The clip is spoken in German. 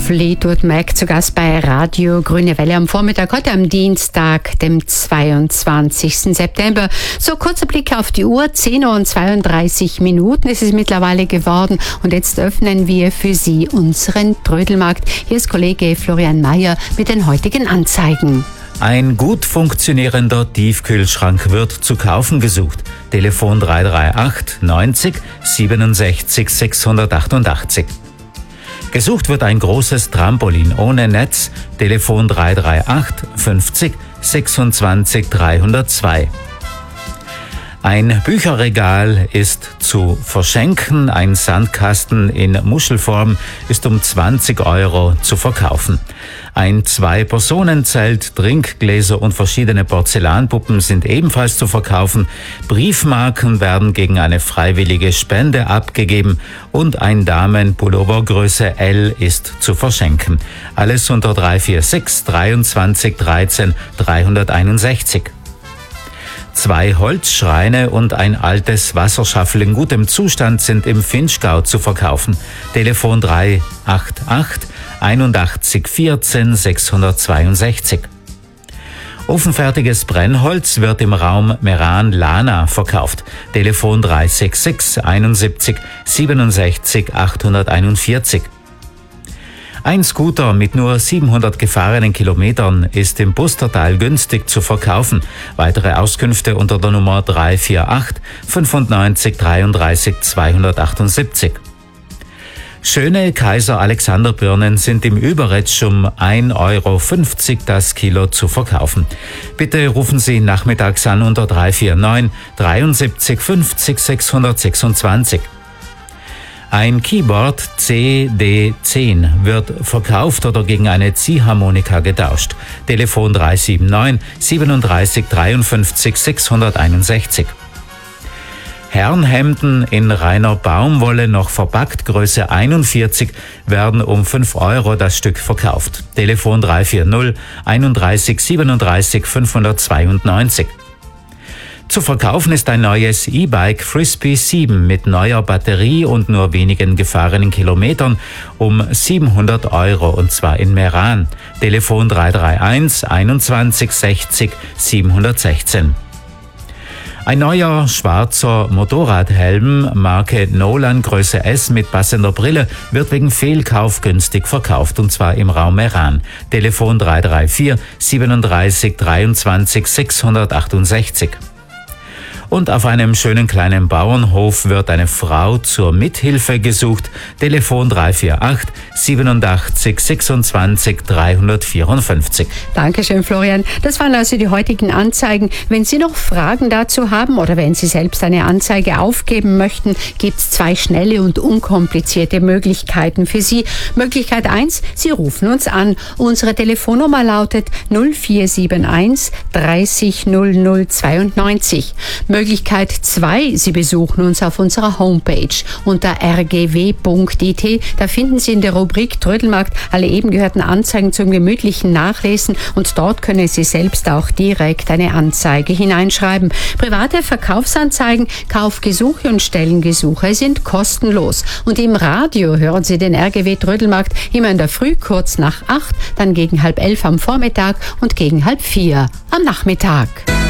Fleetwood Mac zu Gast bei Radio Grüne Welle am Vormittag, heute am Dienstag, dem 22. September. So, kurzer Blick auf die Uhr, 10:32 Uhr ist es mittlerweile geworden und jetzt öffnen wir für Sie unseren Trödelmarkt. Hier ist Kollege Florian Mayer mit den heutigen Anzeigen. Ein gut funktionierender Tiefkühlschrank wird zu kaufen gesucht. Telefon 338 90 67 688. Gesucht wird ein großes Trampolin ohne Netz. Telefon 338 50 26 302. Ein Bücherregal ist zu verschenken. Ein Sandkasten in Muschelform ist um 20 € zu verkaufen. Ein 2-Personen-Zelt, Trinkgläser und verschiedene Porzellanpuppen sind ebenfalls zu verkaufen. Briefmarken werden gegen eine freiwillige Spende abgegeben und ein Damenpullover Größe L ist zu verschenken. Alles unter 346 23 13 361. 2 Holzschreine und ein altes Wasserschaffel in gutem Zustand sind im Vinschgau zu verkaufen. Telefon 388 81 14 662. Ofenfertiges Brennholz wird im Raum Meran-Lana verkauft. Telefon 366 71 67 841. Ein Scooter mit nur 700 gefahrenen Kilometern ist im Pustertal günstig zu verkaufen. Weitere Auskünfte unter der Nummer 348 95 33 278. Schöne Kaiser-Alexander-Birnen sind im Überetsch um 1,50 € das Kilo zu verkaufen. Bitte rufen Sie nachmittags an unter 349 73 50 626. Ein Keyboard CD10 wird verkauft oder gegen eine Ziehharmonika getauscht. Telefon 379 37 53 661. Herrenhemden in reiner Baumwolle, noch verpackt, Größe 41, werden um 5 € das Stück verkauft. Telefon 340 31 37 592. Zu verkaufen ist ein neues E-Bike Frisbee 7 mit neuer Batterie und nur wenigen gefahrenen Kilometern um 700 € und zwar in Meran. Telefon 331 21 60 716. Ein neuer schwarzer Motorradhelm Marke Nolan Größe S mit passender Brille wird wegen Fehlkauf günstig verkauft und zwar im Raum Meran. Telefon 334 37 23 668. Und auf einem schönen kleinen Bauernhof wird eine Frau zur Mithilfe gesucht. Telefon 348 87 26 354. Dankeschön, Florian. Das waren also die heutigen Anzeigen. Wenn Sie noch Fragen dazu haben oder wenn Sie selbst eine Anzeige aufgeben möchten, gibt es 2 schnelle und unkomplizierte Möglichkeiten für Sie. Möglichkeit 1, Sie rufen uns an. Unsere Telefonnummer lautet 0471 30 00 92. Möglichkeit 2, Sie besuchen uns auf unserer Homepage unter rgw.it. Da finden Sie in der Rubrik Trödelmarkt alle eben gehörten Anzeigen zum gemütlichen Nachlesen und dort können Sie selbst auch direkt eine Anzeige hineinschreiben. Private Verkaufsanzeigen, Kaufgesuche und Stellengesuche sind kostenlos. Und im Radio hören Sie den RGW Trödelmarkt immer in der Früh kurz nach 8, dann gegen 10:30 am Vormittag und gegen 3:30 am Nachmittag.